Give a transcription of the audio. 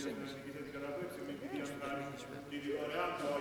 να νικήσετε την καταπέμψη, μην πηγαίνουν τη δωρεάν του